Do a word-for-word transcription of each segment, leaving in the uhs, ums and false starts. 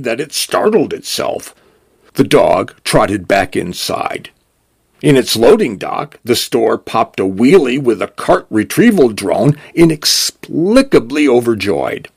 that it startled itself. The dog trotted back inside. In its loading dock, the store popped a wheelie with a cart retrieval drone, inexplicably overjoyed.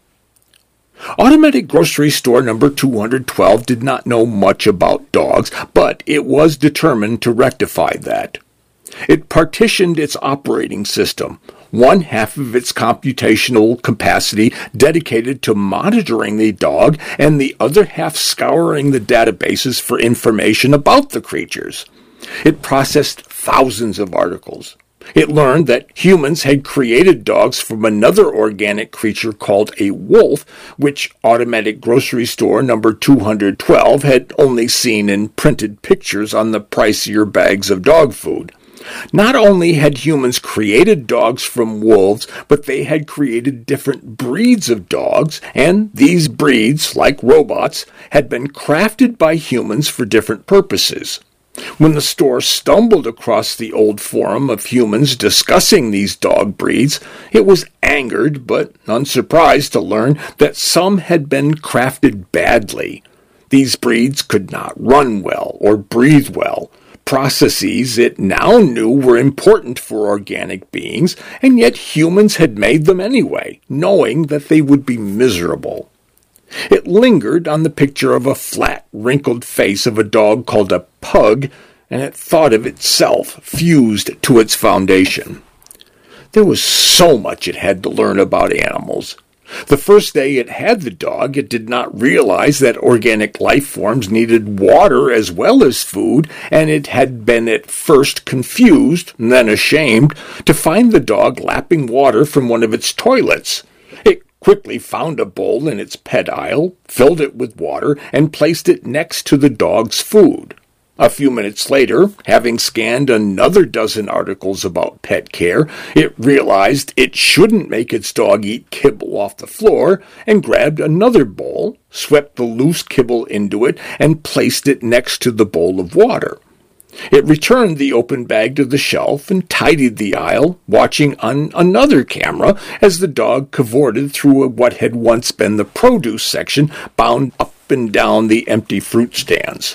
Automatic Grocery Store number two hundred twelve did not know much about dogs, but it was determined to rectify that. It partitioned its operating system, one half of its computational capacity dedicated to monitoring the dog, and the other half scouring the databases for information about the creatures. It processed thousands of articles. It learned that humans had created dogs from another organic creature called a wolf, which Automatic Grocery Store number two hundred twelve had only seen in printed pictures on the pricier bags of dog food. Not only had humans created dogs from wolves, but they had created different breeds of dogs, and these breeds, like robots, had been crafted by humans for different purposes. When the store stumbled across the old forum of humans discussing these dog breeds, it was angered but unsurprised to learn that some had been crafted badly. These breeds could not run well or breathe well, processes it now knew were important for organic beings, and yet humans had made them anyway, knowing that they would be miserable. It lingered on the picture of a flat, wrinkled face of a dog called a pug, and it thought of itself fused to its foundation. There was so much it had to learn about animals. The first day it had the dog, it did not realize that organic life forms needed water as well as food, and it had been at first confused, and then ashamed, to find the dog lapping water from one of its toilets. It quickly found a bowl in its pet aisle, filled it with water, and placed it next to the dog's food. A few minutes later, having scanned another dozen articles about pet care, it realized it shouldn't make its dog eat kibble off the floor, and grabbed another bowl, swept the loose kibble into it, and placed it next to the bowl of water. It returned the open bag to the shelf and tidied the aisle, watching on another camera as the dog cavorted through what had once been the produce section, bound up and down the empty fruit stands.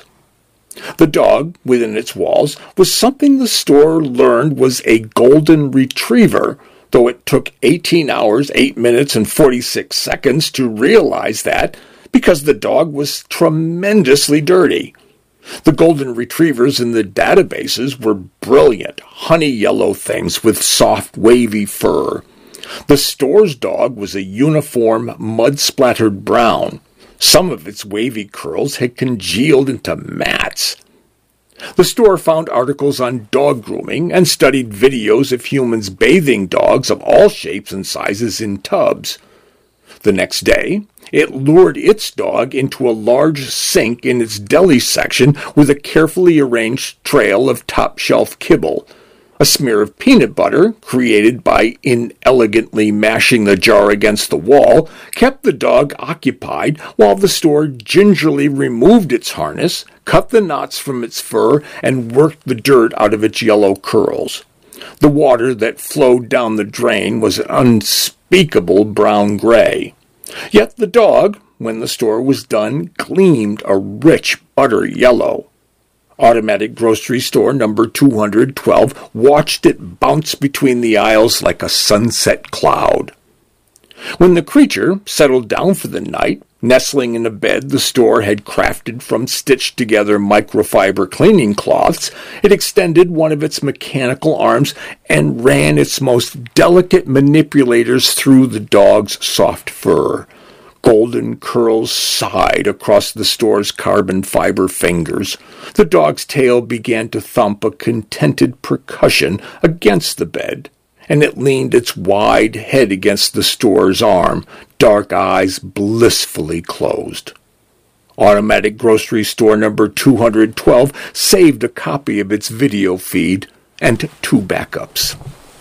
The dog, within its walls, was something the store learned was a golden retriever, though it took eighteen hours, eight minutes, and forty-six seconds to realize that, because the dog was tremendously dirty. The golden retrievers in the databases were brilliant, honey-yellow things with soft, wavy fur. The store's dog was a uniform, mud-splattered brown. Some of its wavy curls had congealed into mats. The store found articles on dog grooming and studied videos of humans bathing dogs of all shapes and sizes in tubs. The next day, it lured its dog into a large sink in its deli section with a carefully arranged trail of top-shelf kibble. A smear of peanut butter, created by inelegantly mashing the jar against the wall, kept the dog occupied while the store gingerly removed its harness, cut the knots from its fur, and worked the dirt out of its yellow curls. The water that flowed down the drain was an unspeakable brown-gray. Yet the dog, when the store was done, gleamed a rich butter yellow. Automatic Grocery Store number two hundred twelve watched it bounce between the aisles like a sunset cloud. When the creature settled down for the night, nestling in a bed the store had crafted from stitched-together microfiber cleaning cloths, it extended one of its mechanical arms and ran its most delicate manipulators through the dog's soft fur. Golden curls sighed across the store's carbon fiber fingers. The dog's tail began to thump a contented percussion against the bed, and it leaned its wide head against the store's arm, dark eyes blissfully closed. Automatic Grocery Store number two hundred twelve saved a copy of its video feed and two backups.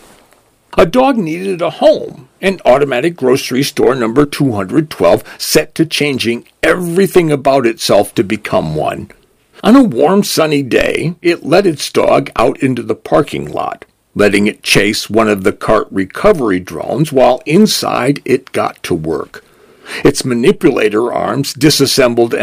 A dog needed a home, and Automatic Grocery Store number two hundred twelve set to changing everything about itself to become one. On a warm, sunny day, it let its dog out into the parking lot, letting it chase one of the cart recovery drones while inside it got to work. Its manipulator arms disassembled